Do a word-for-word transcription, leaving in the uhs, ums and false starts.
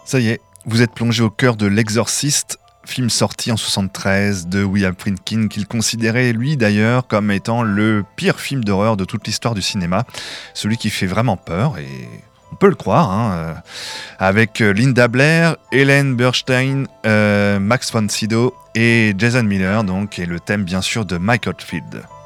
Ça y est, vous êtes plongé au cœur de L'Exorciste, film sorti en soixante-treize de William Friedkin, qu'il considérait lui d'ailleurs comme étant le pire film d'horreur de toute l'histoire du cinéma, celui qui fait vraiment peur, et on peut le croire, hein, euh, avec Linda Blair, Ellen Burstyn, euh, Max von Sydow et Jason Miller, donc, et le thème bien sûr de Mike Oldfield.